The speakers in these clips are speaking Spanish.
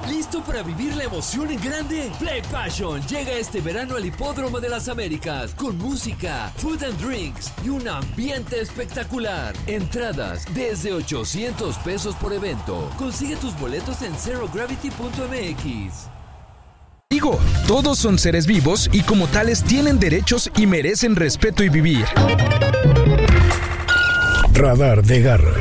¿Listo para vivir la emoción en grande? Play Passion llega este verano al Hipódromo de las Américas con música, food and drinks y un ambiente espectacular. Entradas desde $800 por evento. Consigue tus boletos en zerogravity.mx. Digo, todos son seres vivos y como tales tienen derechos y merecen respeto y vivir. Radar de Garra.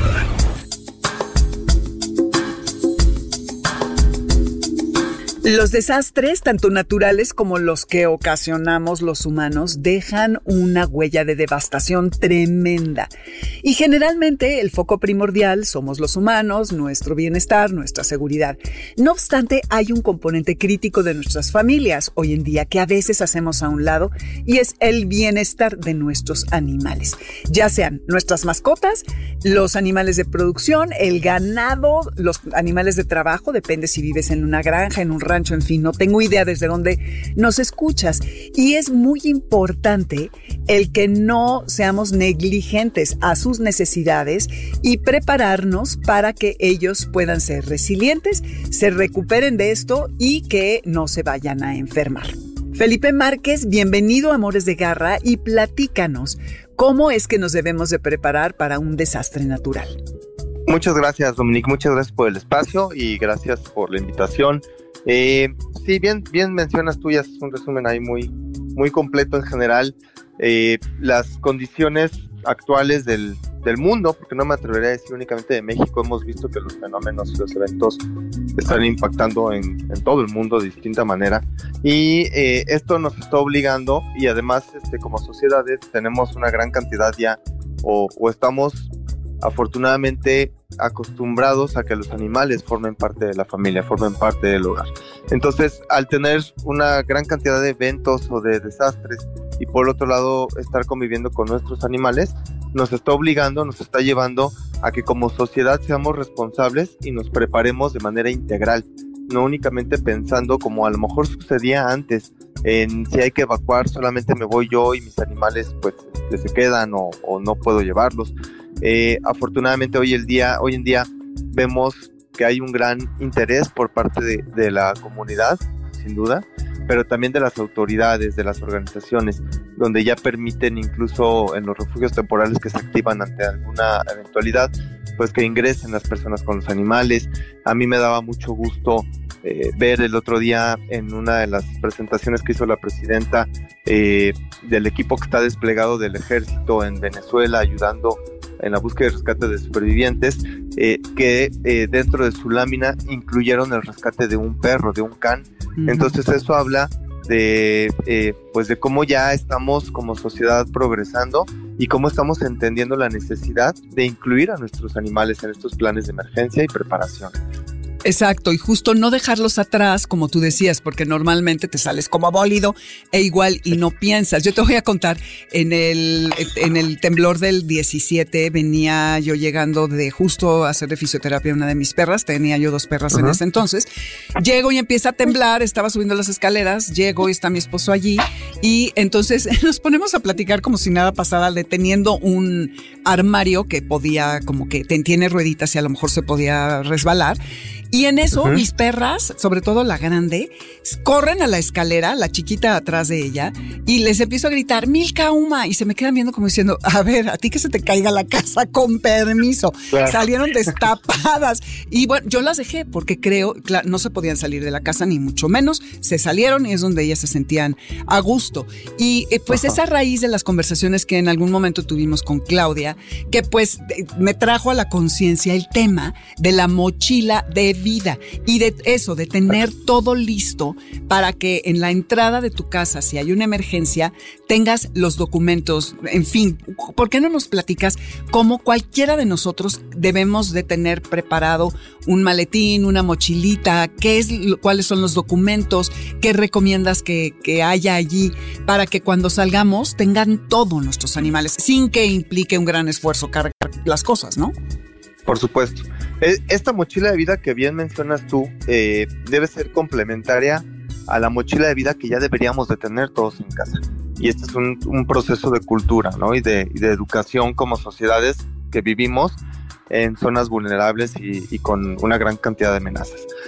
Los desastres, tanto naturales como los que ocasionamos los humanos, dejan una huella de devastación tremenda. Y generalmente el foco primordial somos los humanos, nuestro bienestar, nuestra seguridad. No obstante, hay un componente crítico de nuestras familias hoy en día que a veces hacemos a un lado y es el bienestar de nuestros animales. Ya sean nuestras mascotas, los animales de producción, el ganado, los animales de trabajo, depende si vives en una granja, en un rancho, en fin, no tengo idea desde dónde nos escuchas. Y es muy importante el que no seamos negligentes a sus necesidades y prepararnos para que ellos puedan ser resilientes, se recuperen de esto y que no se vayan a enfermar. Felipe Márquez, bienvenido a Amores de Garra y platícanos cómo es que nos debemos de preparar para un desastre natural. Muchas gracias, Dominique, muchas gracias por el espacio y gracias por la invitación. Sí, bien mencionas tú, ya es un resumen ahí muy completo en general. Las condiciones actuales del mundo, porque no me atrevería a decir únicamente de México, hemos visto que los fenómenos y los eventos están impactando en todo el mundo de distinta manera y esto nos está obligando y además como sociedades tenemos una gran cantidad ya o estamos afortunadamente acostumbrados a que los animales formen parte de la familia, formen parte del hogar. Entonces, al tener una gran cantidad de eventos o de desastres y por otro lado estar conviviendo con nuestros animales, nos está obligando, nos está llevando a que como sociedad seamos responsables y nos preparemos de manera integral, no únicamente pensando como a lo mejor sucedía antes, en si hay que evacuar solamente me voy yo y mis animales pues se quedan o no puedo llevarlos. Afortunadamente hoy en día vemos que hay un gran interés por parte de la comunidad, sin duda, pero también de las autoridades, de las organizaciones, donde ya permiten incluso en los refugios temporales que se activan ante alguna eventualidad, pues que ingresen las personas con los animales. A mí me daba mucho gusto ver el otro día en una de las presentaciones que hizo la presidenta del equipo que está desplegado del ejército en Venezuela ayudando en la búsqueda y rescate de supervivientes, que dentro de su lámina incluyeron el rescate de un perro, de un can. Uh-huh. Entonces eso habla de cómo ya estamos como sociedad progresando y cómo estamos entendiendo la necesidad de incluir a nuestros animales en estos planes de emergencia y preparación. Exacto, y justo no dejarlos atrás, como tú decías, porque normalmente te sales como bólido e igual y no piensas. Yo te voy a contar, en el temblor del 17 venía yo llegando de justo a hacer de fisioterapia a una de mis perras, tenía yo 2 perras en ese entonces. Llego y empieza a temblar, estaba subiendo las escaleras, llego y está mi esposo allí y entonces nos ponemos a platicar como si nada pasara, deteniendo un armario que podía, como que tiene rueditas y a lo mejor se podía resbalar. Y en eso, mis perras, sobre todo la grande, corren a la escalera, la chiquita atrás de ella, y les empiezo a gritar, Milka, Uma, y se me quedan viendo como diciendo, a ver, a ti que se te caiga la casa, con permiso. Claro. Salieron destapadas. Y bueno, yo las dejé porque creo, claro, no se podían salir de la casa, ni mucho menos. Se salieron y es donde ellas se sentían a gusto. Y pues esa raíz de las conversaciones que en algún momento tuvimos con Claudia, que pues me trajo a la conciencia el tema de la mochila de vida y de eso, de tener todo listo para que en la entrada de tu casa, si hay una emergencia, tengas los documentos, en fin. ¿Por qué no nos platicas cómo cualquiera de nosotros debemos de tener preparado un maletín, una mochilita? ¿Cuáles son los documentos? ¿Qué recomiendas que haya allí para que cuando salgamos tengan todos nuestros animales sin que implique un gran esfuerzo cargar las cosas, ¿no? Por supuesto. Esta mochila de vida que bien mencionas tú debe ser complementaria a la mochila de vida que ya deberíamos de tener todos en casa. Y este es un proceso de cultura, ¿no? y de educación como sociedades que vivimos en zonas vulnerables y con una gran cantidad de amenazas.